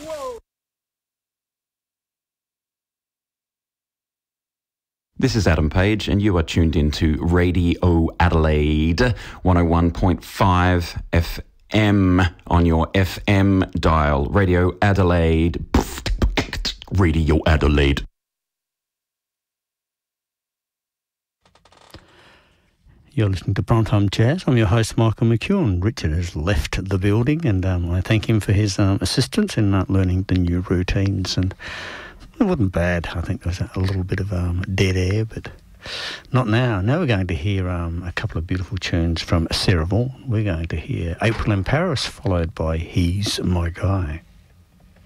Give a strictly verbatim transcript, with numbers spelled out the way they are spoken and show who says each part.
Speaker 1: This is Adam Page, and you are tuned into Radio Adelaide, one oh one point five F M on your F M dial. Radio Adelaide. Radio Adelaide.
Speaker 2: You're listening to Primetime Jazz. I'm your host, Michael McEwen. Richard has left the building, and um, I thank him for his um, assistance in uh, learning the new routines. And it wasn't bad. I think there was a little bit of um, dead air, but not now. Now we're going to hear um, a couple of beautiful tunes from Sarah Vaughan. We're going to hear April in Paris, followed by He's My Guy.